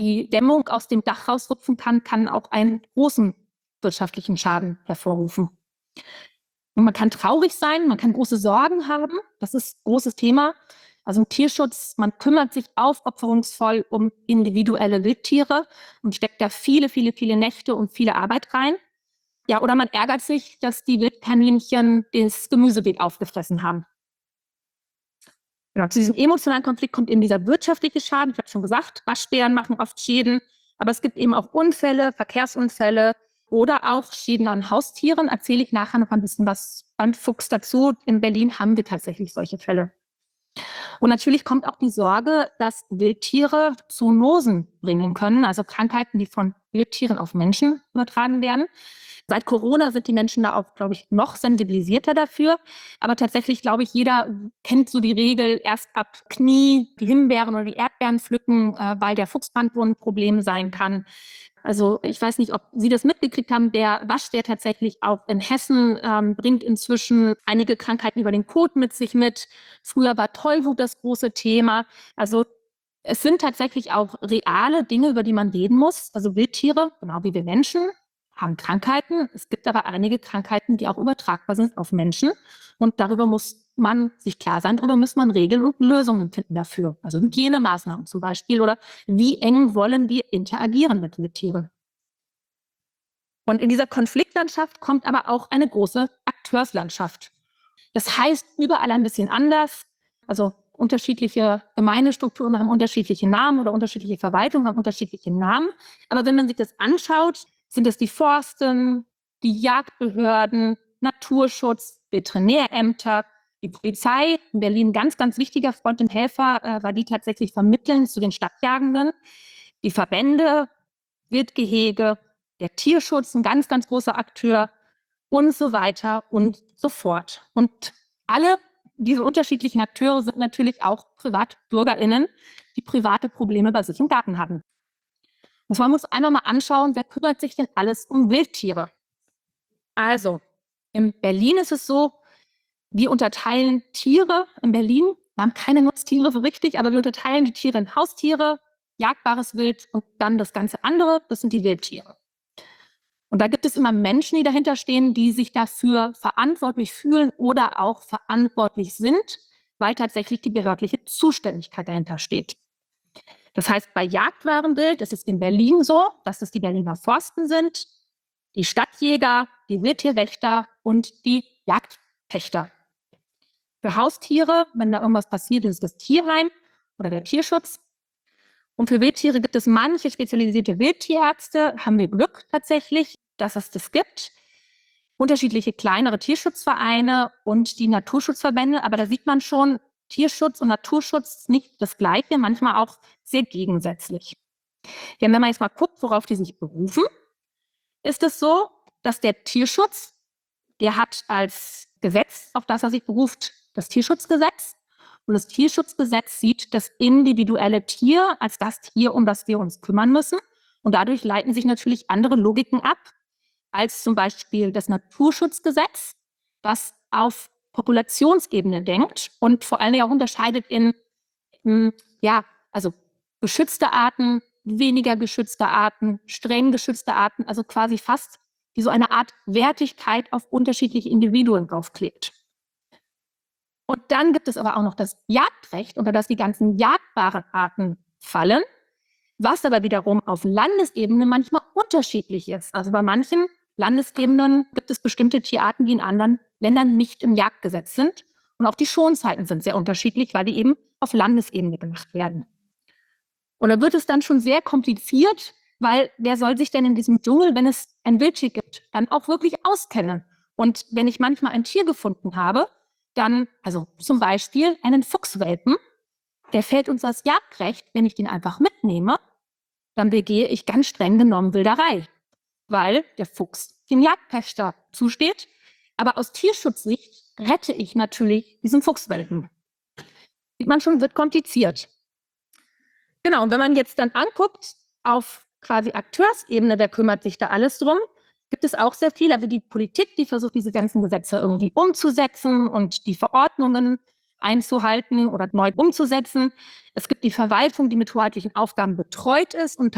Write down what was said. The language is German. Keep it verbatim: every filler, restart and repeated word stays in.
die Dämmung aus dem Dach rausrupfen kann, kann auch einen großen wirtschaftlichen Schaden hervorrufen. Und man kann traurig sein, man kann große Sorgen haben, das ist ein großes Thema. Also im Tierschutz, man kümmert sich aufopferungsvoll um individuelle Wildtiere und steckt da viele, viele, viele Nächte und viele Arbeit rein. Ja, oder man ärgert sich, dass die Wildkaninchen das Gemüsebeet aufgefressen haben. Genau, zu diesem emotionalen Konflikt kommt eben dieser wirtschaftliche Schaden. Ich habe schon gesagt, Waschbären machen oft Schäden, aber es gibt eben auch Unfälle, Verkehrsunfälle oder auch Schäden an Haustieren. Erzähle ich nachher noch ein bisschen was beim Fuchs dazu. In Berlin haben wir tatsächlich solche Fälle. Und natürlich kommt auch die Sorge, dass Wildtiere Zoonosen bringen können, also Krankheiten, die von Wildtieren auf Menschen übertragen werden. Seit Corona sind die Menschen da auch, glaube ich, noch sensibilisierter dafür. Aber tatsächlich, glaube ich, jeder kennt so die Regel, erst ab Knie die Himbeeren oder die Erdbeeren pflücken, äh, weil der Fuchsbrandwurm ein Problem sein kann. Also ich weiß nicht, ob Sie das mitgekriegt haben, der Waschbär tatsächlich auch in Hessen ähm, bringt inzwischen einige Krankheiten über den Kot mit sich mit. Früher war Tollwut das große Thema. Also es sind tatsächlich auch reale Dinge, über die man reden muss. Also Wildtiere, genau wie wir Menschen, haben Krankheiten. Es gibt aber einige Krankheiten, die auch übertragbar sind auf Menschen. Und darüber muss man sich klar sein, darüber muss man Regeln und Lösungen finden dafür. Also Hygienemaßnahmen zum Beispiel oder wie eng wollen wir interagieren mit Wildtieren. Und in dieser Konfliktlandschaft kommt aber auch eine große Akteurslandschaft. Das heißt überall ein bisschen anders. Also unterschiedliche Gemeindestrukturen haben unterschiedliche Namen oder unterschiedliche Verwaltungen haben unterschiedliche Namen. Aber wenn man sich das anschaut, sind es die Forsten, die Jagdbehörden, Naturschutz, Veterinärämter, die Polizei. In Berlin ein ganz, ganz wichtiger Freund und Helfer, äh, weil die tatsächlich vermitteln zu den Stadtjagenden. Die Verbände, Wildgehege, der Tierschutz, ein ganz, ganz großer Akteur und so weiter und so fort. Und alle diese unterschiedlichen Akteure sind natürlich auch PrivatbürgerInnen, die private Probleme bei sich im Garten haben. Und man muss einmal mal anschauen, wer kümmert sich denn alles um Wildtiere? Also, in Berlin ist es so, wir unterteilen Tiere in Berlin, wir haben keine Nutztiere so richtig, aber wir unterteilen die Tiere in Haustiere, jagdbares Wild und dann das ganze andere, das sind die Wildtiere. Und da gibt es immer Menschen, die dahinter stehen, die sich dafür verantwortlich fühlen oder auch verantwortlich sind, weil tatsächlich die behördliche Zuständigkeit dahinter steht. Das heißt, bei Jagdwarenwild ist es in Berlin so, dass es die Berliner Forsten sind, die Stadtjäger, die Wildtierwächter und die Jagdpächter. Für Haustiere, wenn da irgendwas passiert, ist es das Tierheim oder der Tierschutz. Und für Wildtiere gibt es manche spezialisierte Wildtierärzte, haben wir Glück tatsächlich, dass es das gibt. Unterschiedliche kleinere Tierschutzvereine und die Naturschutzverbände, aber da sieht man schon, Tierschutz und Naturschutz ist nicht das Gleiche, manchmal auch sehr gegensätzlich. Ja, wenn man jetzt mal guckt, worauf die sich berufen, ist es so, dass der Tierschutz, der hat als Gesetz, auf das er sich beruft, das Tierschutzgesetz. Und das Tierschutzgesetz sieht das individuelle Tier als das Tier, um das wir uns kümmern müssen. Und dadurch leiten sich natürlich andere Logiken ab, als zum Beispiel das Naturschutzgesetz, was auf Populationsebene denkt und vor allem auch unterscheidet in, in ja, also geschützte Arten, weniger geschützte Arten, streng geschützte Arten, also quasi fast wie so eine Art Wertigkeit auf unterschiedliche Individuen draufklebt. Und dann gibt es aber auch noch das Jagdrecht, unter das die ganzen jagdbaren Arten fallen, was aber wiederum auf Landesebene manchmal unterschiedlich ist. Also bei manchen Landesebenen gibt es bestimmte Tierarten, die in anderen Ländern nicht im Jagdgesetz sind. Und auch die Schonzeiten sind sehr unterschiedlich, weil die eben auf Landesebene gemacht werden. Und da wird es dann schon sehr kompliziert, weil wer soll sich denn in diesem Dschungel, wenn es ein Wildtier gibt, dann auch wirklich auskennen? Und wenn ich manchmal ein Tier gefunden habe, dann, also zum Beispiel einen Fuchswelpen, der fällt uns das Jagdrecht, wenn ich den einfach mitnehme, dann begehe ich ganz streng genommen Wilderei, weil der Fuchs dem Jagdpächter zusteht. Aber aus Tierschutzsicht rette ich natürlich diesen Fuchswelpen. Sieht man schon, wird kompliziert. Genau, und wenn man jetzt dann anguckt, auf quasi Akteursebene, wer kümmert sich da alles drum, gibt es auch sehr viel. Also die Politik, die versucht, diese ganzen Gesetze irgendwie umzusetzen und die Verordnungen einzuhalten oder neu umzusetzen. Es gibt die Verwaltung, die mit hoheitlichen Aufgaben betreut ist und